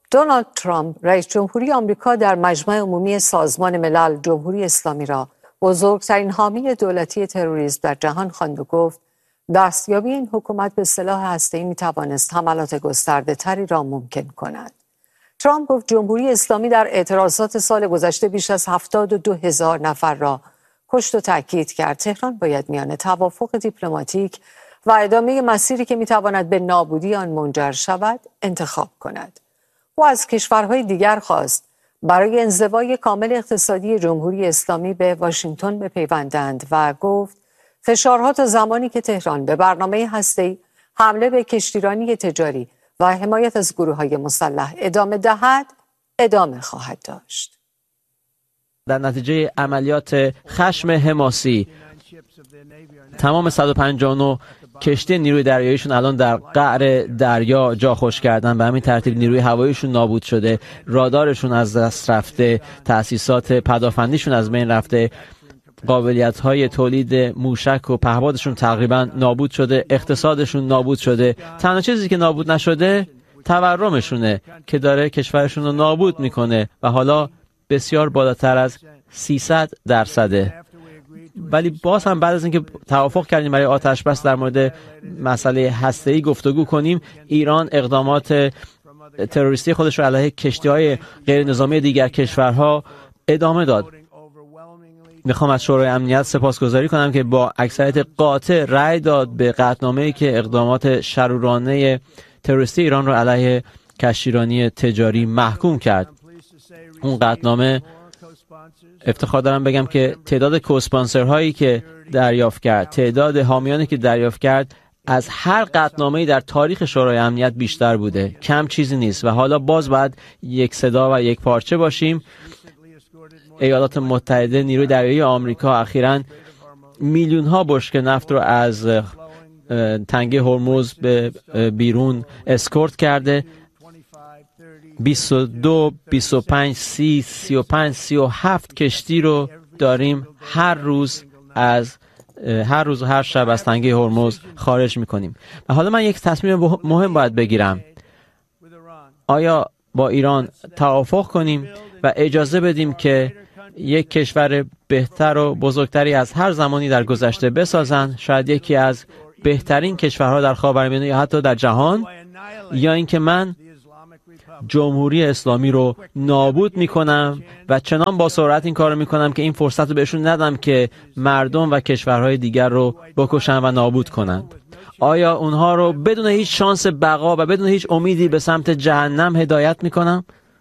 دونالد ترامپ رئیس جمهوری آمریکا در مجمع عمومی سازمان ملل جمهوری اسلامی را بزرگترین حامی دولتی تروریسم در جهان خواند و گفت دستیابی این حکومت به سلاح هسته‌ای می‌توانست حملات گسترده‌تری را ممکن کند. ترامپ گفت جمهوری اسلامی در اعتراضات سال گذشته بیش از 72,000 نفر را کشت و تاکید کرد تهران باید میان توافق دیپلماتیک و ادامه مسیری که می‌تواند به نابودی آن منجر شود انتخاب کند. او از کشورهای دیگر خواست برای انزوای کامل اقتصادی جمهوری اسلامی به واشنگتن بپیوندند و گفت فشارها تا زمانی که تهران به برنامه هسته‌ای، حمله به کشتیرانی تجاری و حمایت از گروه‌های مسلح ادامه دهد، ادامه خواهد داشت. در نتیجه عملیات خشم حماسی تمام 159 کشتی نیروی دریاییشون الان در قعر دریا جا خوش کردن، به همین ترتیب نیروی هواییشون نابود شده، رادارشون از دست رفته، تأسیسات پدافندیشون از بین رفته، قابلیت‌های تولید موشک و پهپادشون تقریبا نابود شده، اقتصادشون نابود شده. تنها چیزی که نابود نشده تورمشونه که داره کشورشون رو نابود میکنه و حالا بسیار بالاتر از 300%. ولی باز هم بعد از اینکه توافق کردیم برای آتش بس در مورد مسئله هسته‌ای گفتگو کنیم، ایران اقدامات تروریستی خودش رو علیه کشتی‌های غیر نظامی دیگر کشورها ادامه داد. میخوام از شورای امنیت سپاسگزاری کنم که با اکثریت قاطع رأی داد به قطعنامه‌ای که اقدامات شرورانه تروریستی ایران رو علیه کشتیرانی تجاری محکوم کرد. اون قطعنامه افتخار دارم بگم که تعداد کوسپانسرهایی که دریافت کرد، تعداد حامیانی که دریافت کرد از هر قطعنامه‌ای در تاریخ شورای امنیت بیشتر بوده. کم چیزی نیست و حالا باز باید یک صدا و یک پارچه باشیم. ایالات متحده، نیروی دریایی آمریکا اخیراً میلیون‌ها بشکه نفت رو از تنگه هرمز به بیرون اسکورت کرده. 22 25 30 35 37 کشتی رو داریم هر روز و هر شب از تنگه هرمز خارج میکنیم. و حالا من یک تصمیم مهم باید بگیرم. آیا با ایران توافق کنیم و اجازه بدیم که یک کشور بهتر و بزرگتری از هر زمانی در گذشته بسازن، شاید یکی از بهترین کشورها در خاورمیانه یا حتی در جهان، یا اینکه من جمهوری اسلامی رو نابود میکنم و چنان با سرعت این کار رو میکنم که این فرصت رو بهشون ندم که مردم و کشورهای دیگر رو بکشن و نابود کنند. آیا اونها رو بدون هیچ شانس بقا و بدون هیچ امیدی به سمت جهنم هدایت میکنم؟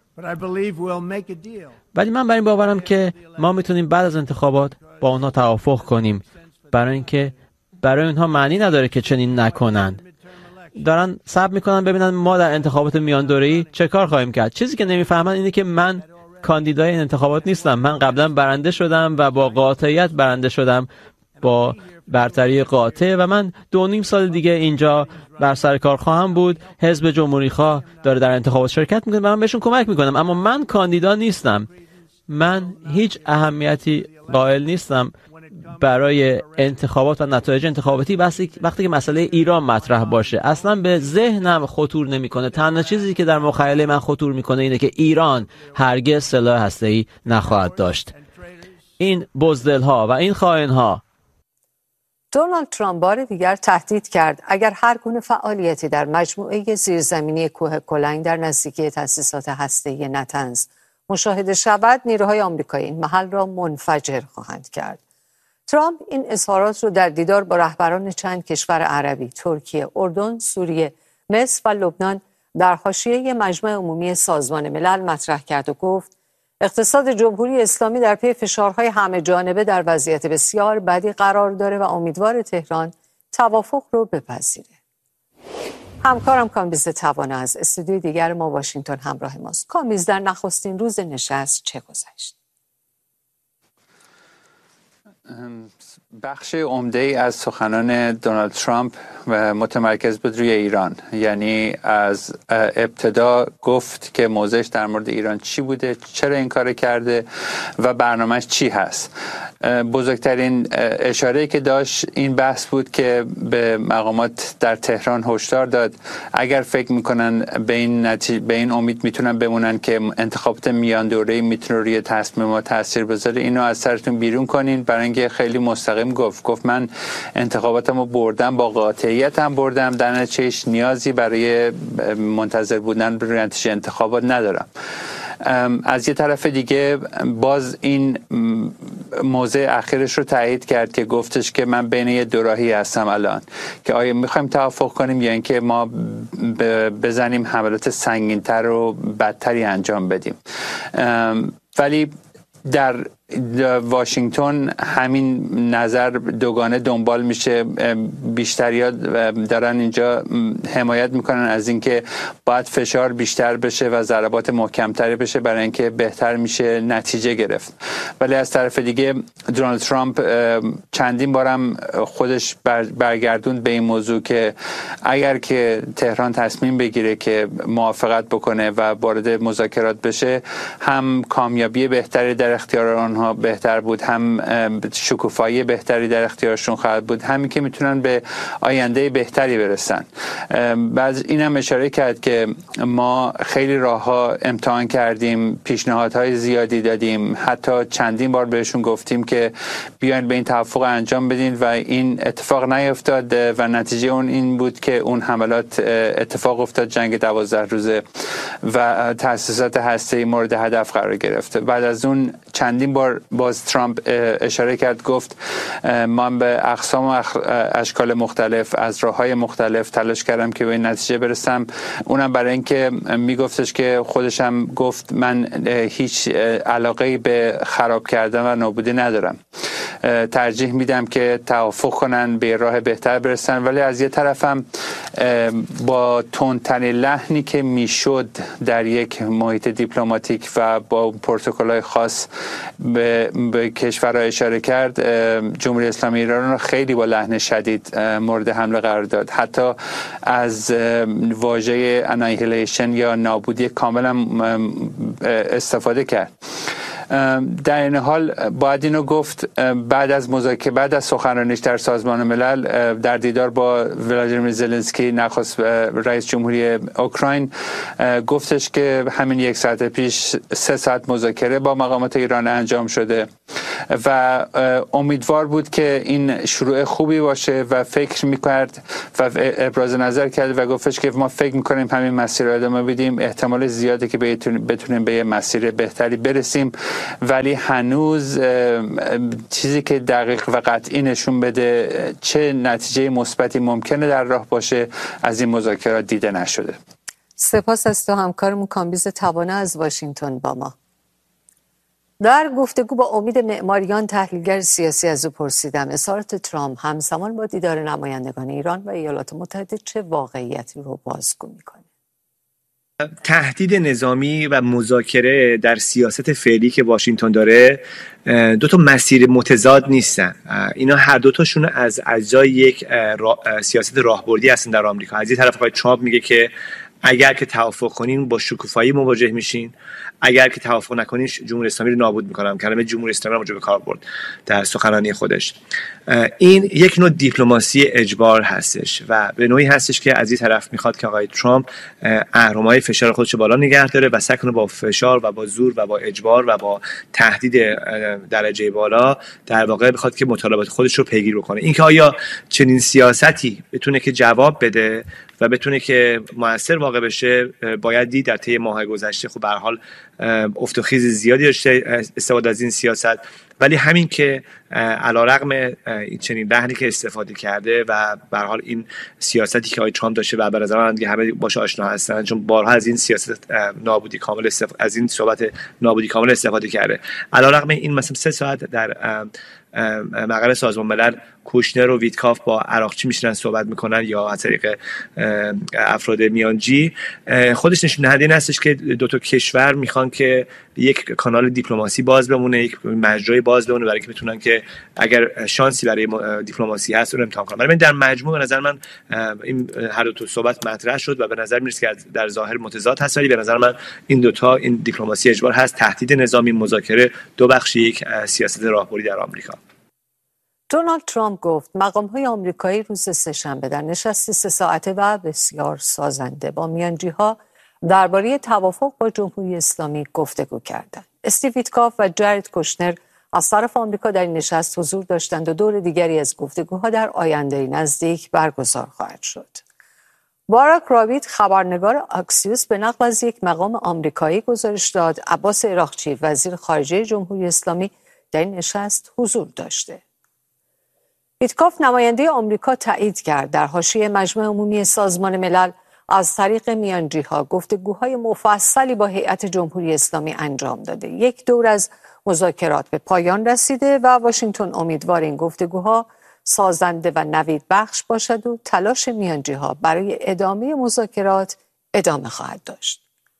ولی من بر این باورم که ما میتونیم بعد از انتخابات با اونها توافق کنیم، برای اینکه برای اونها معنی نداره که چنین نکنند. دارن صبر میکنن ببینن ما در انتخابات میان دوره‌ای چه کار خواهیم کرد. چیزی که نمیفهمن اینه که من کاندیدای این انتخابات نیستم. من قبلا برنده شدم و با قاطعیت برنده شدم، با برتری قاطع، و من 2.5 سال دیگه اینجا بر سر کار خواهم بود. حزب جمهوری خواه داره در انتخابات شرکت میکنه و من بهشون کمک میکنم، اما من کاندیدا نیستم. من هیچ اهمیتی قائل نیستم برای انتخابات و نتایج انتخاباتی وقتی که مسئله ایران مطرح باشه. اصلا به ذهنم خطور نمیکنه. تنها چیزی که در مخیله من خطور میکنه اینه که ایران هرگز سلاح هسته‌ای نخواهد داشت. این بزدل‌ها و این خائن‌ها. دونالد ترامپ بار دیگر تهدید کرد اگر هر گونه فعالیتی در مجموعه زیرزمینی کوه کلنگ در نزدیکی تأسیسات هسته‌ای نتنز مشاهده شود، نیروهای آمریکایی این محل را منفجر خواهند کرد. ترامپ این اظهارات رو در دیدار با رهبران چند کشور عربی، ترکیه، اردن، سوریه، مصر و لبنان در حاشیه مجمع عمومی سازمان ملل مطرح کرد و گفت اقتصاد جمهوری اسلامی در پی فشارهای همه جانبه در وضعیت بسیار بدی قرار داره و امیدوار تهران توافق رو بپذیره. همکارم کامبیز توانه از استودیوی دیگر ما واشنگتن همراه ماست. کامبیز، در نخستین روز نشست چه گذشت؟ بخش عمده ای از سخنان دونالد ترامپ متمرکز بود روی ایران. یعنی از ابتدا گفت که موضعش در مورد ایران چی بوده، چرا این کار کرده و برنامهش چی هست. بزرگترین اشاره‌ای که داشت این بحث بود که به مقامات در تهران هشدار داد اگر فکر میکنن به این امید میتونن بمونن که انتخابات میان دوره‌ای میتونه روی تصمیمات تاثیر بذاره، اینو از سرتون بیرون کنین. برای اینکه خیلی مستقیم گفت من انتخاباتمو بردم، با قاطعیت هم بردم، در نتیجه نیازی برای منتظر بودن به نتیجه انتخابات ندارم. از یه طرف دیگه باز این موضع اخیرش رو تایید کرد که گفتش که من بین یه دوراهی هستم الان، که آیا میخوایم توافق کنیم یا اینکه ما بزنیم حملات سنگین‌تر و بدتری انجام بدیم. ولی در واشنگتن همین نظر دوگانه دنبال میشه. بیشتریا دارن اینجا حمایت میکنن از اینکه باید فشار بیشتر بشه و ضربات محکمتری بشه برای اینکه بهتر میشه نتیجه گرفت. ولی از طرف دیگه دونالد ترامپ چندین بارم خودش برگردوند به این موضوع که اگر که تهران تصمیم بگیره که موافقت بکنه و وارد مذاکرات بشه، هم کامیابی بهتری در اختیار آنها بهتر بود، هم شکوفایی بهتری در اختیارشون خواهد بود، همین که میتونن به آینده بهتری برسن. بعد اینم اشاره کرد که ما خیلی راهها امتحان کردیم، پیشنهادهای زیادی دادیم، حتی چندین بار بهشون گفتیم که بیاین به این توافق انجام بدین و این اتفاق نیفتاد و نتیجه اون این بود که اون حملات اتفاق افتاد، جنگ 12 روزه و تأسیسات هسته‌ای مورد هدف قرار گرفت. بعد از اون چندین بار باز ترامپ اشاره کرد، گفت من به اقسام و اشکال مختلف از راه‌های مختلف تلاش کردم که به این نتیجه برسم. اونم برای اینکه میگفتش که خودش هم گفت من هیچ علاقه‌ای به خراب کردن و نابودی ندارم، ترجیح میدم که توافق کنن، به راه بهتر برسن. ولی از یه طرفم با تندترین لحنی که میشد در یک محیط دیپلماتیک و با پروتکل‌های خاص به کشورها اشاره کرد، جمهوری اسلامی ایران رو خیلی با لحن شدید مورد حمله قرار داد. حتی از واژه انایهیلیشن یا نابودی کاملا استفاده کرد. در این حال باید اینو گفت، بعد از مذاکره، بعد از سخنرانیش در سازمان ملل در دیدار با ولادیمیر زلنسکی نخست رئیس جمهوری اوکراین، گفتش که همین یک ساعت پیش 3 ساعت مذاکره با مقامات ایران انجام شده و امیدوار بود که این شروع خوبی باشه و فکر میکرد و ابراز نظر کرد و گفتش که ما فکر میکنیم همین مسیر رو ادامه بدیم، احتمال زیاده که بتونیم به یه مسیر بهتری برسیم، ولی هنوز چیزی که دقیق و قطعی نشون بده چه نتیجه مثبتی ممکنه در راه باشه از این مذاکرات دیده نشده. سپاس از تو همکارمون کامبیز توانه از واشنگتن با ما. در گفتگو با امید معماریان تحلیلگر سیاسی از او پرسیدم اظهارات ترامپ همزمان با دیدار نمایندگان ایران و ایالات متحده چه واقعیتی رو بازگو میکنه؟ تهدید نظامی و مذاکره در سیاست فعلی که واشنگتن داره دو تا مسیر متضاد نیستن. اینا هر دو تاشون از اجزای یک سیاست راهبردی هستن در آمریکا. از این طرف آقای ترامپ میگه که اگر که توافق کنین با شکوفایی مواجه میشین، اگر که توافق نکنین جمهوری اسلامی رو نابود میکنم. کلمه جمهوری اسلامی رو به کار برد در سخنرانی خودش. این یک نوع دیپلماسی اجبار هستش و به نوعی هستش که از این طرف میخواد که آقای ترامپ اهرم‌های فشار خودش رو بالا نگه داره و سعی کنه با فشار و با زور و با اجبار و با تهدید درجه بالا در واقع بخواد که مطالبات خودش رو پیگیری بکنه. اینکه آیا چنین سیاستی بتونه که جواب بده و بتونه که موثر واقع بشه، باید دید. در طی ماه‌های گذشته خب به هر حال افت و خیز زیادی داشته استفاده از این سیاست، ولی همین که علیرغم این چنین لحنی که استفاده کرده و به هر حال این سیاستی که آقای ترامپ داشته و به نظر من دیگه همه باشه آشنا هستن، چون بارها از این سیاست نابودی کامل از این صحبت نابودی کامل استفاده کرده. علیرغم این مثلا 3 ساعت در مقر سازمان ملل کوشنر و ویتکاف با عراقچی میشنن صحبت میکنن یا از طریق افراد میانجی، خودش نشون دهنده این هستش که دو تا کشور میخوان که یک کانال دیپلماسی باز بمونه، یک مجرای باز بمونه برای که بتونن که اگر شانسی برای دیپلماسی هست رو امتحان کنن. من در مجموع به نظر من این هر دو تا صحبت مطرح شد و به نظر میرسه که در ظاهر متضاد هست، ولی به نظر من این دوتا، این دیپلماسی اجبار هست، تهدید نظامی، مذاکره، دو بخش یک سیاست راهبری در آمریکا. دونالد ترامپ گفت مقام‌های آمریکایی روز سه‌شنبه در نشستی 3 ساعته و بسیار سازنده با میانجی‌ها درباره توافق با جمهوری اسلامی گفتگو کردند. استیو ویتکاف و جارد کوشنر از طرف آمریکا در این نشست حضور داشتند و دور دیگری از گفتگوها در آینده نزدیک برگزار خواهد شد. باراک رابید خبرنگار آکسیوس به نقل از یک مقام آمریکایی گزارش داد عباس عراقچی وزیر خارجه جمهوری اسلامی در این نشست حضور داشته. ویتکاف نماینده آمریکا تایید کرد در حاشیه مجمع عمومی سازمان ملل از طریق میانجی‌ها گفتگوهای مفصلی با هیئت جمهوری اسلامی انجام داده. یک دور از مذاکرات به پایان رسیده و واشنگتن امیدوار این گفتگوها سازنده و نوید بخش باشد و تلاش میانجی‌ها برای ادامه مذاکرات ادامه خواهد داشت.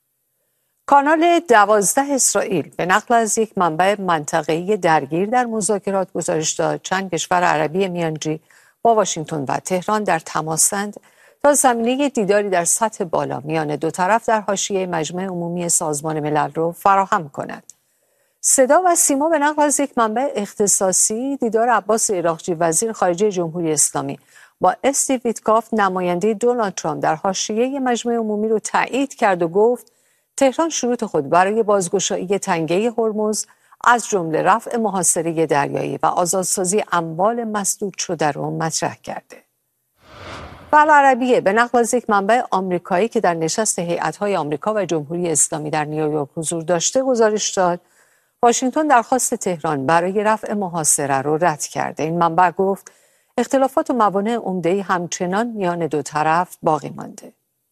کانال 12 اسرائیل به نقل از یک منبع منطقه‌ای درگیر در مذاکرات گزارش داد چند کشور عربی میانجی با واشنگتن و تهران در تماسند تا زمینه دیداری در سطح بالا میان دو طرف در حاشیه مجمع عمومی سازمان ملل را فراهم کند. صدا و سیما به نقل از یک منبع اختصاصی دیدار عباس عراقچی وزیر خارجه جمهوری اسلامی با استیو ویتکاف نماینده دونالد ترامپ در حاشیه مجمع عمومی رو تایید کرد و گفت تهران شروط خود برای بازگشایی تنگه هرمز از جمله رفع محاصره دریایی و آزادسازی اموال مسدود شده را مطرح کرده. العربیه به نقل از یک منبع آمریکایی که در نشست هیئت‌های آمریکا و جمهوری اسلامی در نیویورک حضور داشته گزارش داد واشنگتن درخواست تهران برای رفع محاصره را رد کرده. این منبع گفت اختلافات و موانع عمده‌ای همچنان میان دو طرف باقی مانده.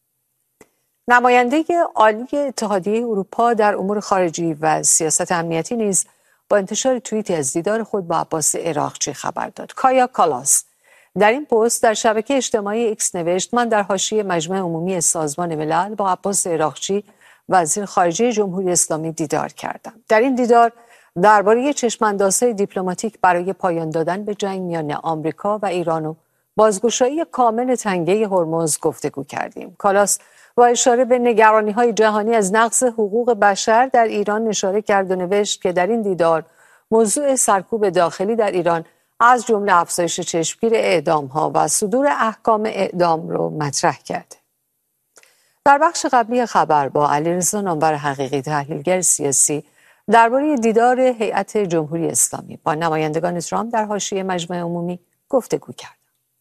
نماینده عالی اتحادیه اروپا در امور خارجی و سیاست امنیتی نیز با انتشار توییتی از دیدار خود با عباس عراقچی خبر داد. کایا کالاس در این پست در شبکه اجتماعی ایکس نوشت من در حاشیه مجمع عمومی سازمان ملل با عباس عراقچی وزیر خارجه جمهوری اسلامی دیدار کردم. در این دیدار درباره چشم‌اندازهای دیپلماتیک برای پایان دادن به جنگ میان آمریکا و ایران و بازگشایی کامل تنگه هرمز گفتگو کردیم. کالاس با اشاره به نگرانی‌های جهانی از نقض حقوق بشر در ایران اشاره کرد و نوشت که در این دیدار موضوع سرکوب داخلی در ایران از جمله افزایش چشمگیر اعدام‌ها و صدور احکام اعدام را مطرح کرد. در بخش قبلی خبر با علیرضا نامور حقیقی تحلیلگر سیاسی درباره دیدار هیئت جمهوری اسلامی با نمایندگان ترامپ در حاشیه مجمع عمومی گفتگو کرد.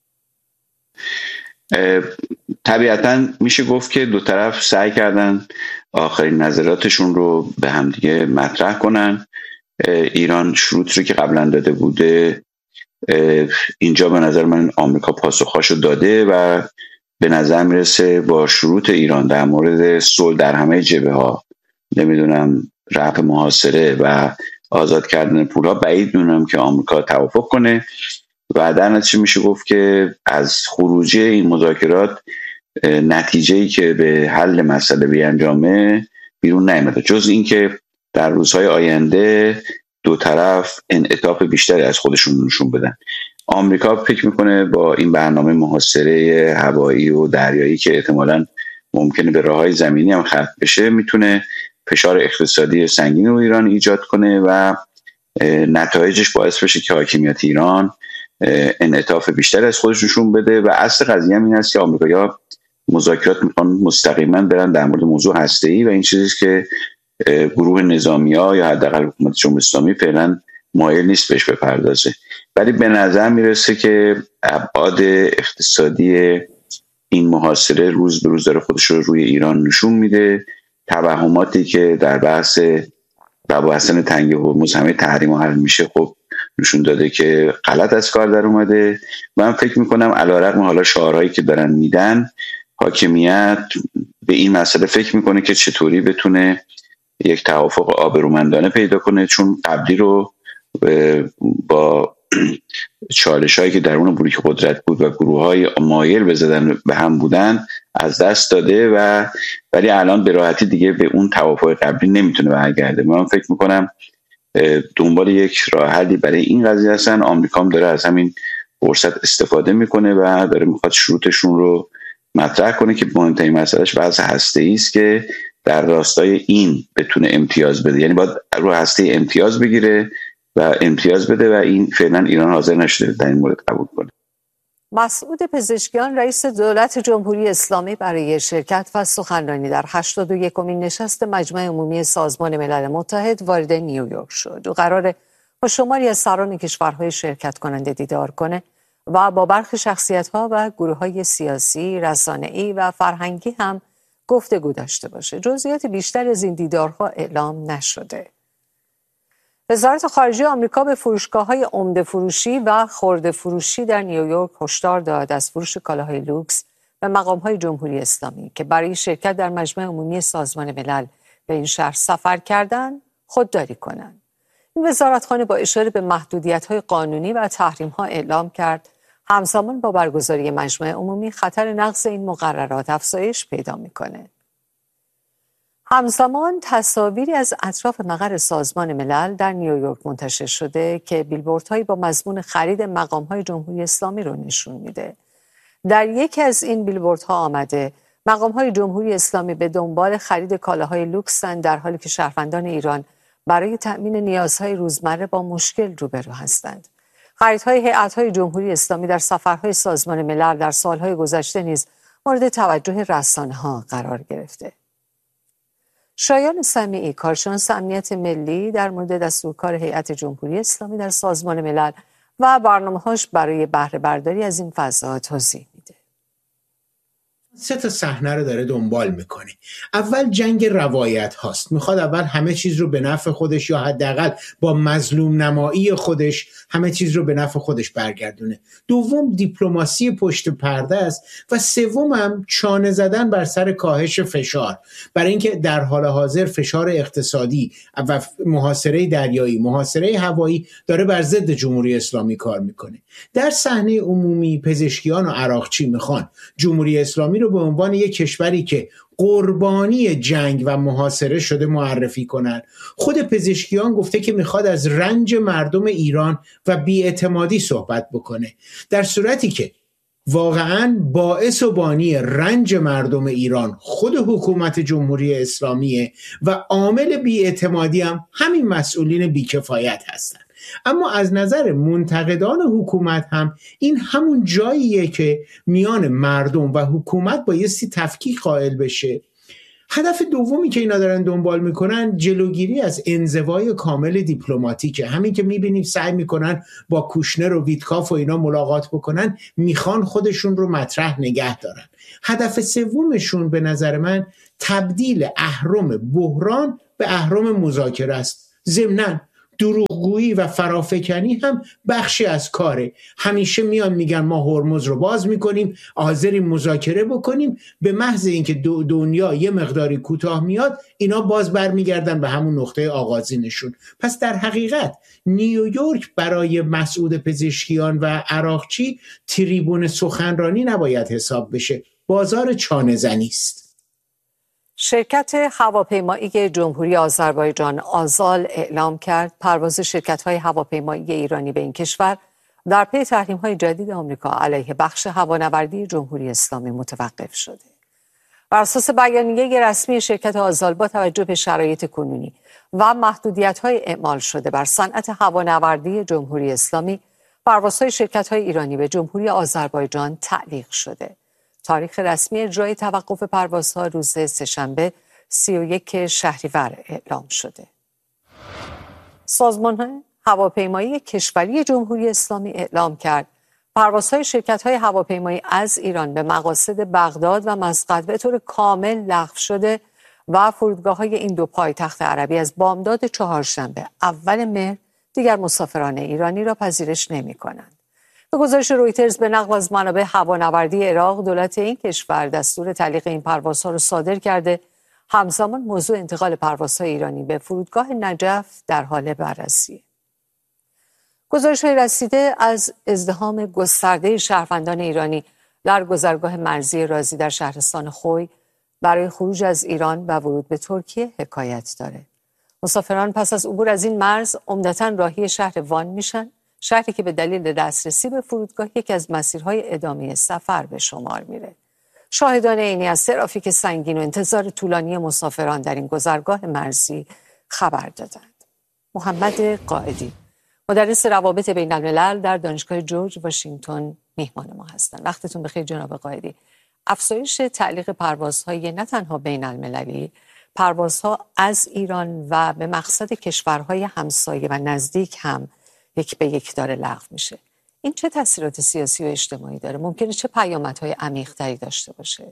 طبیعتاً میشه گفت که دو طرف سعی کردن آخرین نظراتشون رو به همدیگه مطرح کنن. ایران شروط رو که قبلا داده بوده اینجا به نظر من آمریکا پاسخاشو داده و به نظر میرسه با شروط ایران در مورد صلح در همه جبهه‌ها، نمیدونم رفع محاصره و آزاد کردن پولها، بعید میدونم که آمریکا توافق کنه و در نتیجه میشه گفت که از خروجی این مذاکرات نتیجه‌ای که به حل مسئله بیانجامه بیرون نیامده، جز اینکه در روزهای آینده دو طرف انعطاف بیشتری از خودشون نشون بدن. آمریکا فکر میکنه با این برنامه محاصره هوایی و دریایی که احتمالاً ممکنه به راههای زمینی هم ختم بشه میتونه فشار اقتصادی سنگین رو ایران ایجاد کنه و نتایجش باعث بشه که حاکمیت ایران انعطاف بیشتری از خودش نشون بده و اصل قضیه هم این است که آمریکایی‌ها مذاکرات میخوان مستقیما برن در مورد موضوع هسته‌ای و این چیزی که گروه نظامی‌ها یا حداقل حکومت جمهوری اسلامی فعلا مایل نیست بهش بپردازه. ولی به نظر میرسه که ابعاد اقتصادی این محاصره روز به روز داره خودش رو روی ایران نشون میده. توهماتی که در بحث مباحث تنگه هرمز همه تحریم حل میشه خب نشون داده که غلط از کار در اومده. من فکر میکنم علیرغم حالا شعارهایی که دارن میدن، حاکمیت به این مسئله فکر میکنه که چطوری بتونه یک توافق آبرومندانه پیدا کنه، چون قبلی رو با چالش هایی که درون بلوک قدرت بود و گروه های مایل به زدن به هم بودن از دست داده و ولی الان به راحتی دیگه به اون توافق قبلی نمیتونه برگرده. من فکر میکنم دنبال یک راه حلی برای این قضیه هستن. آمریکا هم داره از همین فرصت استفاده میکنه و داره میخواد شروطشون رو مطرح کنه که مهمترین مسئلهش وضع هسته‌ای است که در راستای این بتونه امتیاز بده، یعنی باید رو هسته امتیاز بگیره و امتیاز بده و این فعلا ایران حاضر نشده در این مورد قبول کنه. مسعود پزشکیان رئیس دولت جمهوری اسلامی برای شرکت و سخنرانی در 81مین نشست مجمع عمومی سازمان ملل متحد وارد نیویورک شد و قراره با شماری از سران کشورهای شرکت کننده دیدار کنه و با برخی شخصیت‌ها و گروه‌های سیاسی، رسانه‌ای و فرهنگی هم گفتگو داشته باشه. جزئیات بیشتر از این دیدارها اعلام نشده. وزارت خارجه آمریکا به فروشگاه‌های عمده فروشی و خرده فروشی در نیویورک هشدار داد از فروش کالاهای لوکس به مقام‌های جمهوری اسلامی که برای شرکت در مجمع عمومی سازمان ملل به این شهر سفر کردند خودداری کنند. این وزارتخانه با اشاره به محدودیت‌های قانونی و تحریم‌ها اعلام کرد همزمان با برگزاری مجمع عمومی خطر نقض این مقررات افزایش پیدا می‌کنه. همزمان تصاویری از اطراف مقر سازمان ملل در نیویورک منتشر شده که بیلبوردهایی با مضمون خرید مقام‌های جمهوری اسلامی رو نشون میده. در یکی از این بیلبوردها آمده مقام‌های جمهوری اسلامی به دنبال خرید کالاهای لوکس‌اند در حالی که شهروندان ایران برای تأمین نیازهای روزمره با مشکل روبرو هستند. خریدهای هیئت‌های جمهوری اسلامی در سفرهای سازمان ملل در سالهای گذشته نیز مورد توجه رسانه‌ها قرار گرفته. شایان سمیعی کارشناس امنیت ملی در مورد دستورکار هیئت جمهوری اسلامی در سازمان ملل و برنامه‌هاش برای بهره برداری از این فضا توضیح میده. 3 صحنه رو داره دنبال میکنه. اول جنگ روایت هاست، میخواد اول همه چیز رو به نفع خودش یا حداقل با مظلوم نمایی خودش همه چیز رو به نفع خودش برگردونه. دوم دیپلماسی پشت پرده است و سوم هم چانه زدن بر سر کاهش فشار، برای اینکه در حال حاضر فشار اقتصادی و محاصره دریایی، محاصره هوایی داره بر ضد جمهوری اسلامی کار میکنه. در صحنه عمومی پزشکیان و عراقچی میخوان جمهوری اسلامی رو به عنوان یک کشوری که قربانی جنگ و محاصره شده معرفی کنند. خود پزشکیان گفته که میخواد از رنج مردم ایران و بی‌اعتمادی صحبت بکنه، در صورتی که واقعاً باعث و بانی رنج مردم ایران خود حکومت جمهوری اسلامیه و عامل بی‌اعتمادی هم همین مسئولین بیکفایت هستند. اما از نظر منتقدان حکومت هم این همون جاییه که میان مردم و حکومت بایستی تفکیک قائل بشه. هدف دومی که اینا دارن دنبال میکنن جلوگیری از انزوای کامل دیپلماتیکه. همین که میبینیم سعی میکنن با کوشنر و ویتکاف و اینا ملاقات بکنن، میخوان خودشون رو مطرح نگه دارن. هدف سومشون به نظر من تبدیل اهرم بحران به اهرم مذاکره است. ضمناً دروغگویی و فرافکنی هم بخشی از کاره. همیشه میان میگن ما هرمز رو باز میکنیم، حاضریم مذاکره بکنیم، به محض اینکه دنیا یه مقداری کوتاه میاد اینا باز برمیگردن به همون نقطه آغازینشون. پس در حقیقت نیویورک برای مسعود پزشکیان و عراقچی تریبون سخنرانی نباید حساب بشه، بازار چانه زنی است. شرکت هواپیمایی جمهوری آذربایجان آزال اعلام کرد پرواز شرکت‌های هواپیمایی ایرانی به این کشور در پی تحریم‌های جدید آمریکا علیه بخش هوانوردی جمهوری اسلامی متوقف شده. بر اساس بیانیه رسمی شرکت آزال با توجه به شرایط کنونی و محدودیت‌های اعمال شده بر صنعت هوانوردی جمهوری اسلامی، پروازهای شرکت‌های ایرانی به جمهوری آذربایجان تعلیق شده. تاریخ رسمی اجرای توقف پروازها روز سه‌شنبه 31 شهریور اعلام شده. سازمان هواپیمایی کشوری جمهوری اسلامی اعلام کرد پروازهای شرکت‌های هواپیمایی از ایران به مقاصد بغداد و مسقط به طور کامل لغو شده و فرودگاه‌های این دو پایتخت عربی از بامداد چهارشنبه اول مهر دیگر مسافران ایرانی را پذیرش نمی‌کنند. به گزارش رویترز به نقل از منابع هوانوردی عراق، دولت این کشور دستور تعلیق این پروازها را صادر کرده. همزمان موضوع انتقال پروازهای ایرانی به فرودگاه نجف در حال بررسی. گزارش‌های رسیده از ازدحام گسترده شهروندان ایرانی در گذرگاه مرزی رازی در شهرستان خوی برای خروج از ایران و ورود به ترکیه حکایت داره. مسافران پس از عبور از این مرز عمدتاً راهی شهر وان میشن، شهری که به دلیل دسترسی به فرودگاه یکی از مسیرهای ادامه سفر به شمار میره. شاهدان عینی از ترافیک سنگین و انتظار طولانی مسافران در این گذرگاه مرزی خبر دادند. محمد قائدی، مدرس روابط بین الملل در دانشگاه جورج واشنگتن میهمان ما هستند. وقتتون بخیر جناب قائدی. افزایش تعلیق پروازهای نه تنها بین المللی، پروازها از ایران و به مقصد کشورهای همسایه و نزدیک هم یک به یک داره لغو میشه. این چه تاثیرات سیاسی و اجتماعی داره؟ ممکنه چه پیامدهای عمیق‌تری داشته باشه؟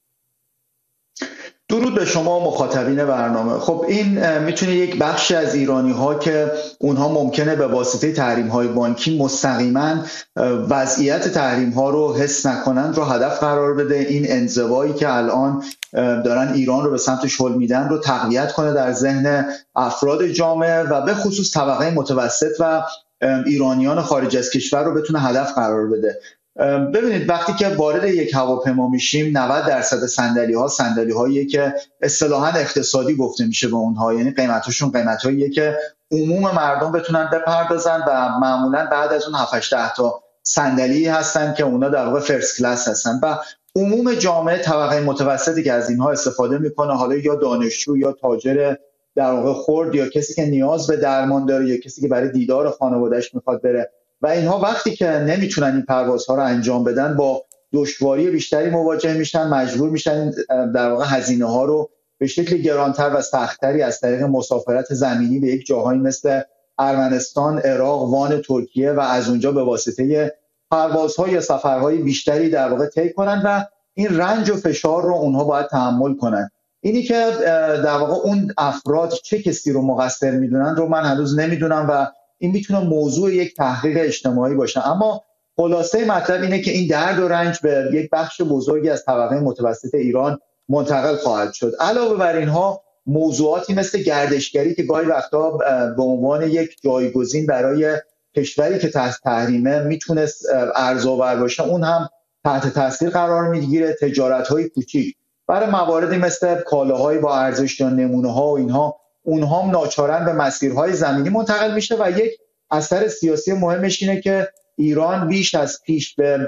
درود به شما مخاطبین برنامه. خب این میتونه یک بخشی از ایرانی ها که اونها ممکنه به واسطه تحریم های بانکی مستقیما وضعیت تحریم ها رو حس نکنند رو هدف قرار بده. این انزوایی که الان دارن ایران رو به سمت شل میدن رو تقویت کنه در ذهن افراد جامعه و به خصوص طبقه متوسط و ایرانیان خارج از کشور رو بتونه هدف قرار بده. ببینید وقتی که وارد یک هواپیما میشیم 90% صندلی هایی که اصطلاحاً اقتصادی گفته میشه به اونها، یعنی قیمتاشون قیمتاییه که عموم مردم بتونن بپردازن و معمولاً بعد از اون 7-8 تا صندلی هستن که اونا در واقع فرست کلاس هستن و عموم جامعه طبقه متوسطی که از اینها استفاده میکنه، حالا یا دانشجو یا تاجر در واقع خرد یا کسی که نیاز به درمان داره یا کسی که برای دیدار خانواده‌اش میخواد بره و اینها وقتی که نمیتونن این پروازها رو انجام بدن با دشواری بیشتری مواجه میشن، مجبور میشن در واقع هزینه ها رو به شکل گرانتر و سخت‌تری از طریق مسافرت زمینی به یک جاهایی مثل ارمنستان، عراق، وان، ترکیه و از اونجا به واسطه پروازها یا سفرهای بیشتری در واقع طی کنن و این رنج و فشار رو اونها باید تحمل کنن. اینی که در واقع اون افراد چه کسی رو مقصر میدونن رو من هنوز نمیدونم و این میتونه موضوع یک تحقیق اجتماعی باشه، اما خلاصه مطلب اینه که این درد و رنج به یک بخش بزرگی از طبقه متوسط ایران منتقل خواهد شد. علاوه بر اینها موضوعاتی مثل گردشگری که گاهی وقتا به عنوان یک جایگزین برای کشوری که تحت تحریمه میتونست ارزآور باشه، اون هم تحت تاثیر قرار میگیره. تجارت‌های کوچیک برای مواردی مثل کالاهای با ارزش یا نمونه‌ها و اینها، اونها هم ناچارن به مسیرهای زمینی منتقل میشه و یک اثر سیاسی مهمش اینه که ایران بیش از پیش به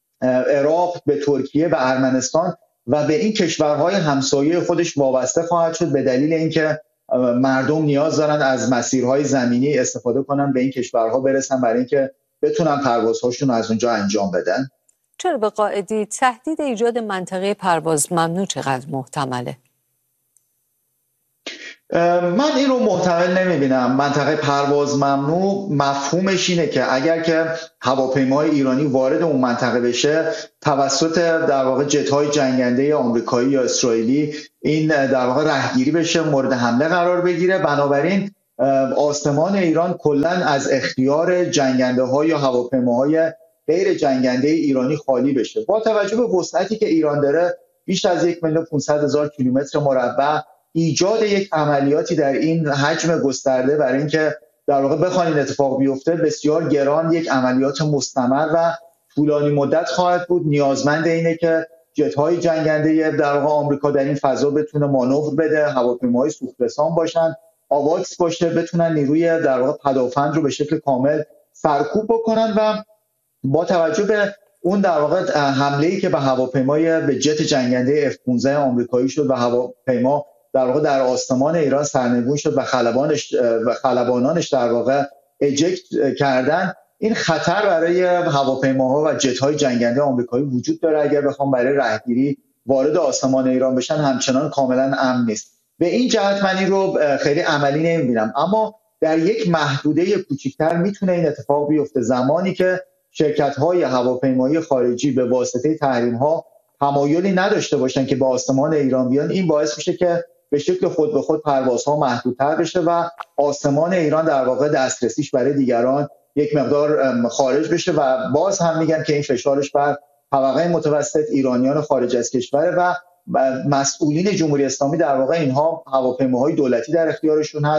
عراق، به ترکیه، به ارمنستان و به این کشورهای همسایه خودش وابسته خواهد شد به دلیل اینکه مردم نیاز دارن از مسیرهای زمینی استفاده کنن به این کشورها برسن برای اینکه بتونن پروازهاشون از اونجا انجام بدن. چرا به قائدی تهدید ایجاد منطقه پرواز ممنوع چقدر محتمله؟ من این رو محتمل نمیبینم. منطقه پرواز ممنوع مفهومش اینه که اگر که هواپیمای ایرانی وارد اون منطقه بشه توسط در واقع جت‌های جنگنده آمریکایی یا اسرائیلی این در واقع رهگیری بشه، مورد حمله قرار بگیره. بنابراین آسمان ایران کلاً از اختیار جنگنده‌ها یا هواپیماهای غیر جنگنده ایرانی خالی بشه. با توجه به وسعتی که ایران داره، بیش از 1,500,000 کیلومتر مربع، ایجاد یک عملیاتی در این حجم گسترده برای اینکه در واقع بخوان این اتفاق بیفته بسیار گران، یک عملیات مستمر و طولانی مدت خواهد بود. نیازمند اینه که جت‌های جنگنده در واقع آمریکا در این فضا بتونه مانور بده، هواپیماهای سوخت‌رسان باشن، آواکس باشه، بتونن نیروی در واقع پدافند رو به شکل کامل سرکوب بکنن و با توجه به اون در واقع حمله‌ای که به هواپیمای به جت جنگنده F-15 آمریکایی شد و هواپیما در واقع در آسمان ایران سرنگون شد و خلبانانش در واقع اجکت کردن، این خطر برای هواپیماها و جت‌های جنگنده آمریکایی وجود داره. اگر بخوام برای رهگیری وارد آسمان ایران بشن همچنان کاملا امن نیست. به این جهت من این رو خیلی عملی نمی‌بینم، اما در یک محدوده کوچکتر میتونه این اتفاق بیفته زمانی که شرکت‌های هواپیمایی خارجی به واسطه تحریم‌ها تمایلی نداشته باشن که به آسمان ایران بیان. این باعث میشه که به شکل خود به خود پروازها محدودتر بشه و آسمان ایران در واقع دسترسیش برای دیگران یک مقدار خارج بشه و باز هم میگم که این فشارش بر طبقه متوسط، ایرانیان خارج از کشور و مسئولین جمهوری اسلامی. در واقع اینها هواپیماهای دولتی در اختیارشون هست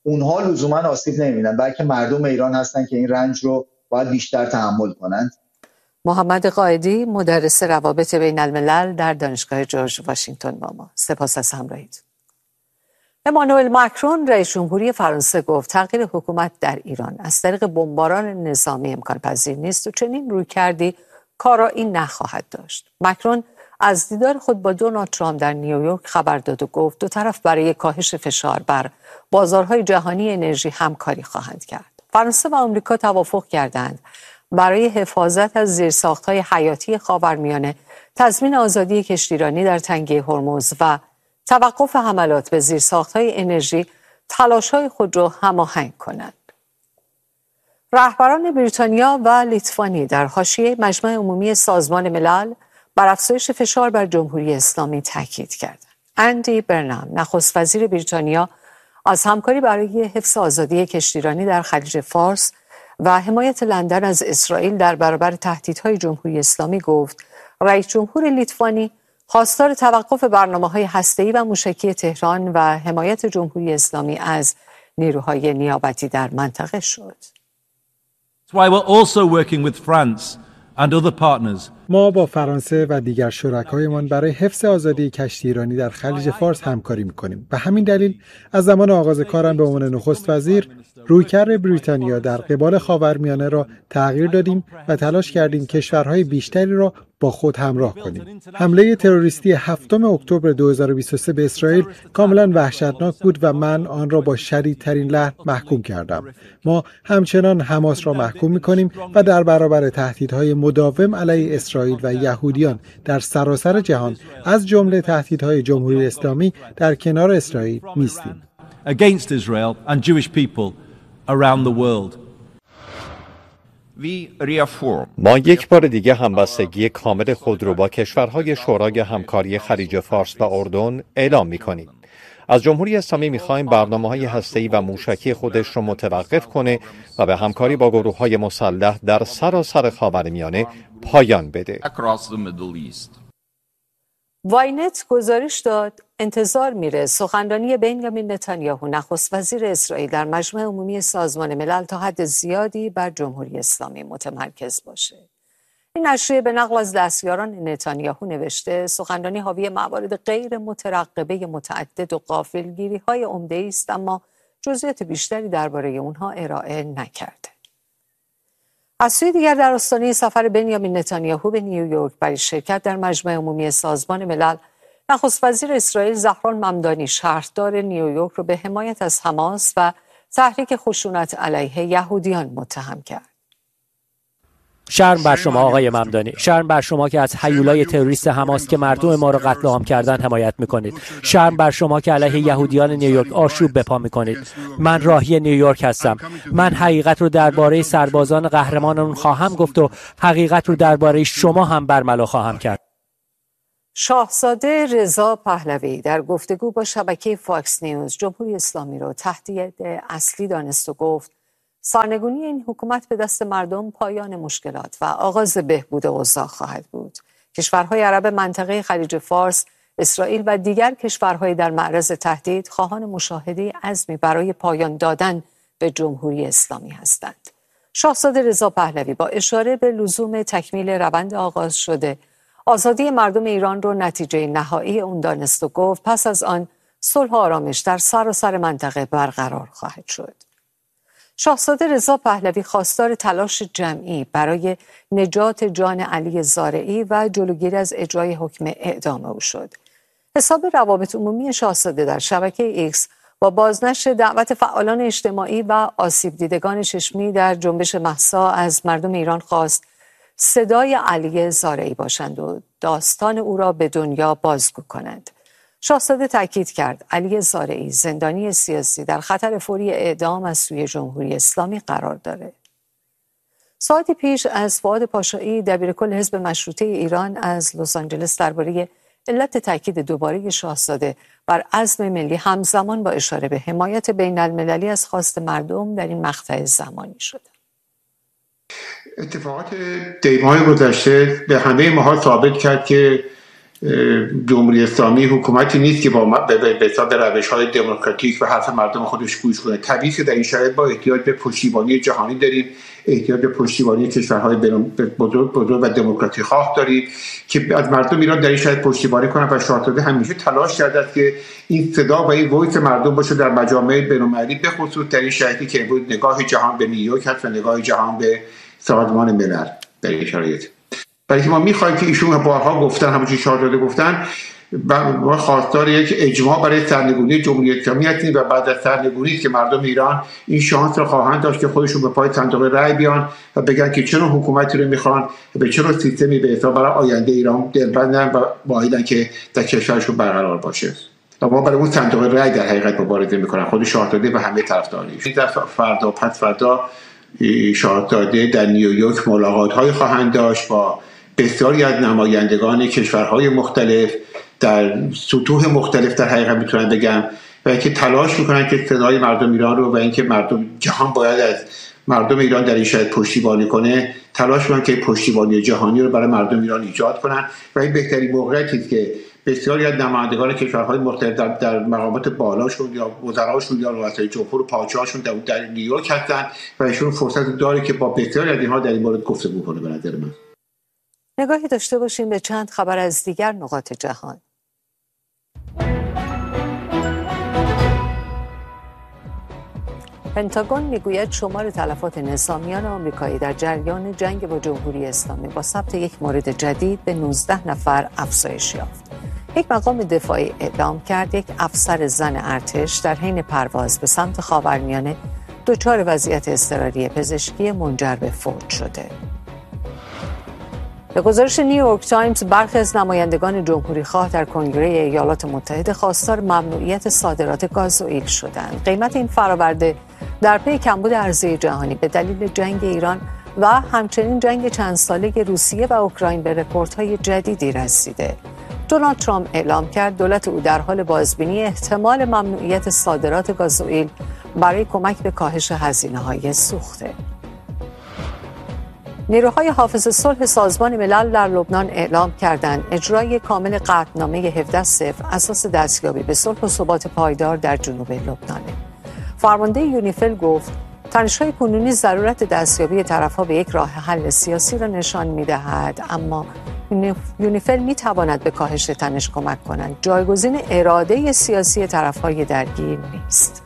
اونها لزوما آسیب نمیبینن، بلکه مردم ایران هستن که این رنج رو باید بیشتر تحمل کنند. محمد قائدی، مدرس روابط بین الملل در دانشگاه جورج واشنگتن با ما. سپاس از همراهیتون. امانوئل ماکرون رئیس جمهوری فرانسه گفت تغییر حکومت در ایران از طریق بمباران نظامی امکان پذیر نیست و چنین رویکردی کارایی نخواهد داشت. ماکرون از دیدار خود با دونالد ترامپ در نیویورک خبر داد و گفت دو طرف برای کاهش فشار بر بازارهای جهانی انرژی همکاری خواهند کرد. فرانسه و آمریکا توافق کردند برای حفاظت از زیرساخت‌های حیاتی خاورمیانه، تضمین آزادی کشتیرانی در تنگه هرمز و توقف حملات به زیرساخت‌های انرژی تلاش‌های خود را هماهنگ کنند. رهبران بریتانیا و لیتوانی در حاشیه مجمع عمومی سازمان ملل بر افزایش فشار بر جمهوری اسلامی تاکید کردند. اندی برنام، نخست وزیر بریتانیا، از همکاری برای حفظ آزادی کشتیرانی در خلیج فارس و حمایت لندن از اسرائیل در برابر تهدیدهای جمهوری اسلامی گفت رئیس جمهور لیتوانی خواستار توقف برنامه‌های هسته‌ای و موشکی تهران و حمایت جمهوری اسلامی از نیروهای نیابتی در منطقه شد. ما با فرانسه و دیگر شرکایمان برای حفظ آزادی کشتی ایرانی در خلیج فارس همکاری می‌کنیم. به همین دلیل از زمان آغاز کارم به عنوان نخست وزیر رویکرد بریتانیا در قبال خاورمیانه را تغییر دادیم و تلاش کردیم کشورهای بیشتری را با خود همراه کنیم. حمله تروریستی 7 اکتبر 2023 به اسرائیل کاملا وحشتناک بود و من آن را با شدیدترین لحن محکوم کردم. ما همچنان حماس را محکوم می‌کنیم و در برابر تهدیدهای مداوم علیه اسرائیل و یهودیان در سراسر جهان از جمله تهدیدهای جمهوری اسلامی در کنار اسرائیل می‌ایستیم. Against Israel and Jewish people around the world. ما یک بار دیگه همبستگی کامل خود را با کشورهای شورای همکاری خلیج فارس و اردن اعلام می‌کنیم. از جمهوری اسلامی می‌خوایم برنامه‌های هسته‌ای و موشکی خودش را متوقف کنه و به همکاری با گروه‌های مسلح در سراسر خاورمیانه پایان بده. واینت گزارش داد انتظار میره سخنرانی بنیامین نتانیاهو نخست وزیر اسرائیل در مجمع عمومی سازمان ملل تا حد زیادی بر جمهوری اسلامی متمرکز باشه. این نشریه به نقل از دستیاران نتانیاهو نوشته سخنرانی حاوی موارد غیر مترقبه متعدد و غافلگیری‌های عمده‌ای است، اما جزئیات بیشتری درباره اونها ارائه نکرده. از سوی دیگر در آستانه سفر بنیامین نتانیاهو به نیویورک برای شرکت در مجمع عمومی سازمان ملل، نخست وزیر اسرائیل زهران ممدانی شهردار نیویورک را به حمایت از حماس و تحریک خشونت علیه یهودیان متهم کرد. شرم بر شما آقای ممدانی، شرم بر شما که از هیولای تروریست حماس که مردم ما را قتل عام کردن حمایت میکنید. شرم بر شما که علیه یهودیان نیویورک آشوب بپا میکنید. من راهی نیویورک هستم. من حقیقت رو درباره سربازان قهرمانمون خواهم گفت و حقیقت رو درباره شما هم برملا خواهم کرد. شاهزاده رضا پهلوی در گفتگو با شبکه فاکس نیوز جمهوری اسلامی را تهدید اصلی دانست و گفت سرنگونی این حکومت به دست مردم پایان مشکلات و آغاز بهبود اوضاع خواهد بود. کشورهای عرب منطقه خلیج فارس، اسرائیل و دیگر کشورهای در معرض تهدید خواهان مشاهده عزمی برای پایان دادن به جمهوری اسلامی هستند. شاهزاده رضا پهلوی با اشاره به لزوم تکمیل روند آغاز شده آزادی مردم ایران رو نتیجه نهایی اون دانست و گفت پس از آن صلح و آرامش در سراسر منطقه برقرار خواهد شد. شاهزاده رضا پهلوی خواستار تلاش جمعی برای نجات جان علی زارعی و جلوگیری از اجرای حکم اعدام او شد. حساب روابط عمومی شاهزاده در شبکه ایکس با بازنشر دعوت فعالان اجتماعی و آسیب دیدگان چشمی در جنبش مهسا از مردم ایران خواست صدای علی زارعی باشند و داستان او را به دنیا بازگو کنند. شاهزاده تاکید کرد علی زارعی زندانی سیاسی در خطر فوری اعدام از سوی جمهوری اسلامی قرار دارد. ساعتی پیش از فؤاد پاشایی دبیرکل حزب مشروطه ایران از لس آنجلس درباره علت تاکید دوباره شاهزاده بر عزم ملی همزمان با اشاره به حمایت بین المللی از خواست مردم در این مقطع زمانی شد. اتفاقات دیماه گذشته به همه ماها ثابت کرد که جمهوری اسلامی حکومتی نیست که با به روش‌های دموکراتیک و حرف مردم خودش گوش کنه. طبیعیه که در این شرایط با احتیاج به پشتیبانی جهانی داریم، احتیاج به پشتیبانی کشورهای بزرگ و دموکراسی خواه داریم که از مردم ایران در این شرایط پشتیبانی کنن و شاهزاده همیشه تلاش کرده که این صدا و این وایس مردم باشه در مجامع بین‌المللی، به خصوص در این شرایطی که امروز نگاه جهان به نیویورک هست و نگاه جهان به سازمان ملل در این شرایط. برای که ما می‌خوایم که ایشون بارها گفتن، همونجوری شاهزاده گفتن، ما خواستار یک اجماع برای سرنگونی جمهوری اسلامی هستیم و بعد از سرنگونی که مردم ایران این شانس رو خواهند داشت که خودشون به پای صندوق رای بیان و بگن که چه نوع حکومتی رو میخوان و به چه نوع سیستمی به حساب برای آینده ایران دلبندن و مایلن که در کشورشون برقرار باشه. و ما برای اون صندوق رای در حقیقت مبارزه میکنن، خود شاهزاده و همه طرفداراش. فردا پس فردا شاهزاده در نیویورک ملاقات‌های خواهند داشت با بسیاری از نمایندگان کشورهای مختلف در سطوح مختلف در حقیقت میتونن بگم و اینکه تلاش میکنن که صدای مردم ایران رو و اینکه مردم جهان باید از مردم ایران در این شرایط پشتیبانی کنه، تلاش میکنن که پشتیبانی جهانی رو برای مردم ایران ایجاد کنن و این بهترین موقعیتی است که بسیاری از نمایندگان کشورهای مختلف در مقامات بالاشون یا وزراشون یا رؤسای جمهور و پادشاهاشون در نیویورک هستن و ایشون فرصت داره که با بسیاری از اینها در این مورد گفتگو کنه. به نظر من نگاهی داشته باشیم به چند خبر از دیگر نقاط جهان. پنتاگون میگوید شمار تلفات نظامیان آمریکایی در جریان جنگ با جمهوری اسلامی با ثبت یک مورد جدید به 19 نفر افزایش یافت. یک مقام دفاعی اعلام کرد یک افسر زن ارتش در حین پرواز به سمت خاورمیانه دچار وضعیت اضطراری پزشکی منجر به فوت شده. به گزارش نیویورک تایمز، برخی از نمایندگان جمهوری خواه در کنگره ایالات متحده خواستار ممنوعیت صادرات گازوئیل شدند. قیمت این فراورده در پی کمبود عرضه جهانی به دلیل جنگ ایران و همچنین جنگ چند ساله روسیه و اوکراین به رکوردهای جدیدی رسیده. دونالد ترامپ اعلام کرد دولت او در حال بازبینی احتمال ممنوعیت صادرات گازوئیل برای کمک به کاهش هزینه‌های سوخته. نیروهای حافظ صلح سازمان ملل در لبنان اعلام کردند اجرای کامل قطعنامه 17-0 اساس دستیابی به صلح و ثبات پایدار در جنوب لبنان. فرمانده یونیفیل گفت تنش‌های کنونی ضرورت دستیابی طرف‌ها به یک راه حل سیاسی را نشان می‌دهد، اما یونیفیل می‌تواند به کاهش تنش کمک کند. جایگزین اراده سیاسی طرف‌های درگیر نیست.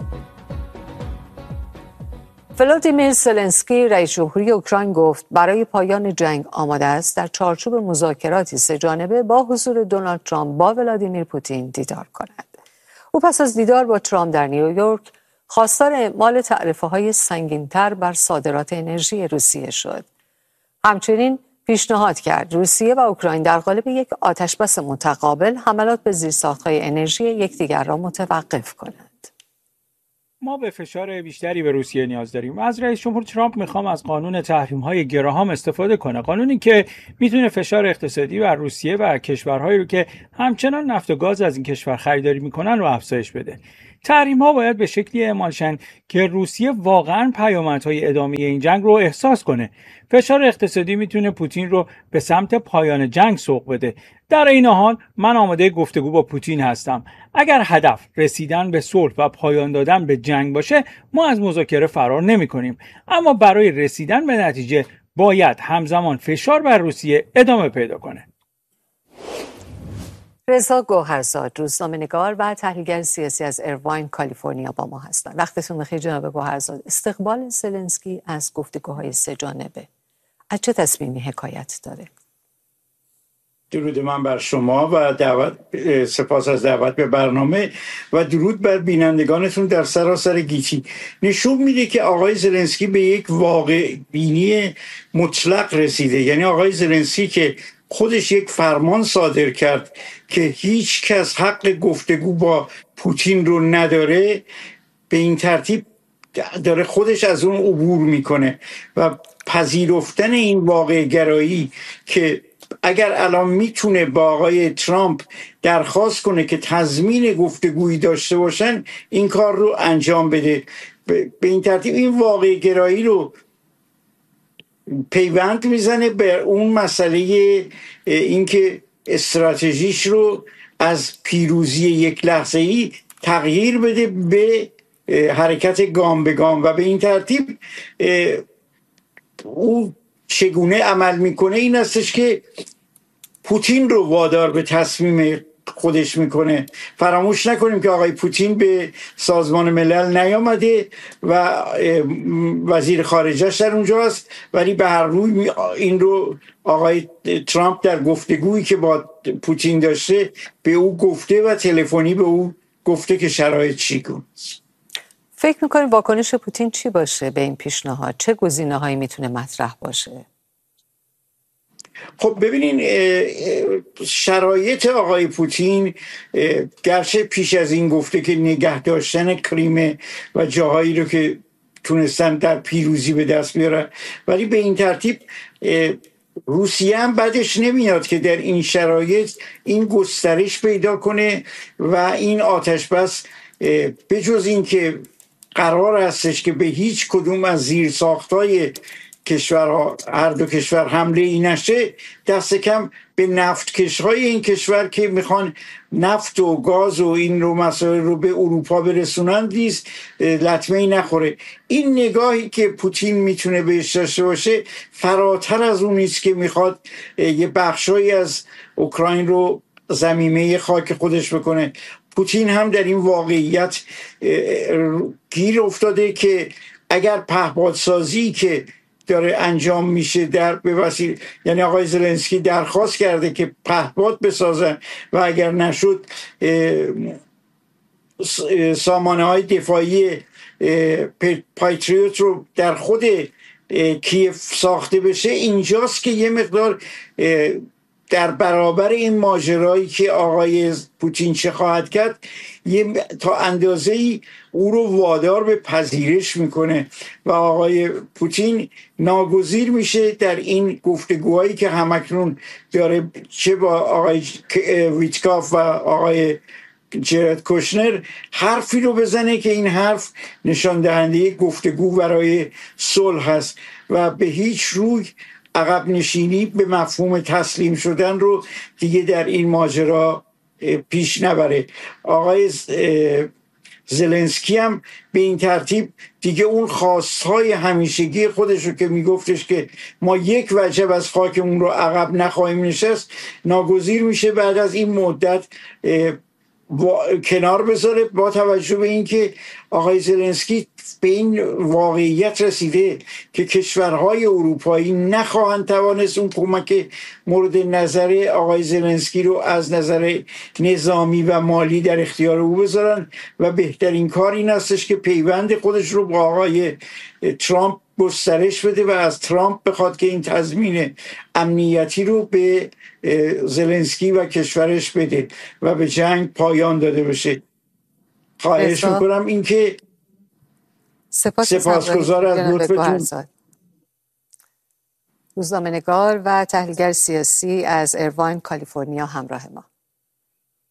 ولادیمیر زلنسکی رئیس جمهوری اوکراین گفت برای پایان جنگ آماده است در چارچوب مذاکراتی سه‌جانبه با حضور دونالد ترامپ با ولادیمیر پوتین دیدار کند. او پس از دیدار با ترامپ در نیویورک خواستار اعمال تعرفه‌های سنگین‌تر بر صادرات انرژی روسیه شد. همچنین پیشنهاد کرد روسیه و اوکراین در قالب یک آتشبس متقابل حملات به زیرساخت‌های انرژی یکدیگر را متوقف کنند. ما به فشار بیشتری به روسیه نیاز داریم. از رئیس جمهور ترامپ میخوام از قانون تحریم‌های گراهام استفاده کنه. قانونی که میتونه فشار اقتصادی بر روسیه و کشورهایی رو که همچنان نفت و گاز از این کشور خریداری میکنن رو افزایش بده. تحریم‌ها باید به شکلی اعمال شن که روسیه واقعاً پیامدهای ادامه این جنگ رو احساس کنه. فشار اقتصادی میتونه پوتین رو به سمت پایان جنگ سوق بده. در این حال من آماده گفتگو با پوتین هستم. اگر هدف رسیدن به صلح و پایان دادن به جنگ باشه، ما از مذاکره فرار نمی‌کنیم. اما برای رسیدن به نتیجه باید همزمان فشار بر روسیه ادامه پیدا کنه. رضا گوهرزاد، روزنامه‌نگار و تحلیلگر سیاسی از ایرواین، کالیفرنیا با ما هستند. وقتتون بخیر جناب گوهرزاد. استقبال زلنسکی از گفتگوهای سه‌جانبه از چه تصمیمی حکایت داره؟ درود من بر شما و سپاس از دعوت به برنامه و درود بر بینندگانتون در سراسر گیتی. نشون میده که آقای زلنسکی به یک واقع بینی مطلق رسیده. یعنی آقای زلنسکی که خودش یک فرمان صادر کرد که هیچ کس حق گفتگو با پوتین رو نداره، به این ترتیب داره خودش از اون عبور میکنه و پذیرفتن این واقع گرایی که اگر الان میتونه با آقای ترامپ درخواست کنه که تضمین گفتگویی داشته باشن، این کار رو انجام بده. به این ترتیب این واقع گرایی رو پیوند میزنه به اون مسئله اینکه استراتژیش رو از پیروزی یک لحظه‌ای تغییر بده به حرکت گام به گام و به این ترتیب او چگونه عمل میکنه این استش که پوتین رو وادار به تصمیم خودش میکنه. فراموش نکنیم که آقای پوتین به سازمان ملل نیامده و وزیر خارجهش در اونجا است، ولی به هر روی این رو آقای ترامپ در گفتگویی که با پوتین داشته به او گفته و تلفنی به او گفته که شرایط چیگونه. فکر میکنید واکنش پوتین چی باشه به این پیشنهاد؟ چه گزینه‌هایی میتونه مطرح باشه؟ خب ببینین شرایط آقای پوتین گرچه پیش از این گفته که نگه داشتن کریم و جاهایی رو که تونستن در پیروزی به دست بیارن، ولی به این ترتیب روسیه هم بعدش نمیاد که در این شرایط این گسترش پیدا کنه و این آتش بس به جز این که قرار هستش که به هیچ کدوم از زیرساخت‌های کشورها هر دو کشور حمله ای نشه، دست کم به نفتکش‌های این کشور که میخوان نفت و گاز و این رو مسائل رو به اروپا برسونند نیز لطمه ای نخوره. این نگاهی که پوتین میتونه بهش داشته باشه فراتر از اون نیست که میخواد یه بخشایی از اوکراین رو ضمیمه خاک خودش بکنه. پوتین هم در این واقعیت گیر افتاده که اگر پهپادسازی که داره انجام میشه در به وسیله، یعنی آقای زلنسکی درخواست کرده که پهپاد بسازن و اگر نشد سامانه های دفاعی پایتریوت رو در خود کیف ساخته بشه، اینجاست که یه مقدار در برابر این ماجرایی که آقای پوتین چه خواهد کرد تا اندازه‌ای او رو وادار به پذیرش میکنه و آقای پوتین ناگزیر میشه در این گفتگوهایی که همکنون داره چه با آقای ویتکاف و آقای جرد کوشنر حرفی رو بزنه که این حرف نشان دهنده گفتگو برای صلح هست و به هیچ روی عقب نشینی به مفهوم تسلیم شدن رو دیگه در این ماجرا پیش نبره. آقای زلنسکی هم به این ترتیب دیگه اون خواستهای همیشگی خودش رو که میگفتش که ما یک وجب از خاکمون رو عقب نخواهیم نشست، ناگزیر میشه بعد از این مدت کنار بذاره، با توجه به اینکه آقای زلنسکی به این واقعیت رسیده که کشورهای اروپایی نخواهند توانست اون کمک مورد نظر آقای زلنسکی رو از نظر نظامی و مالی در اختیار او بذارن و بهترین کار این هستش که پیوند خودش رو با آقای ترامپ گسترش بده و از ترامپ بخواد که این تضمین امنیتی رو به زلنسکی و کشورش بده و به جنگ پایان داده بشه. خواهش میکنم این که سپاسگزار از لطفتون. روزنامه‌نگار و تحلیلگر سیاسی از ایرواین کالیفرنیا همراه ما.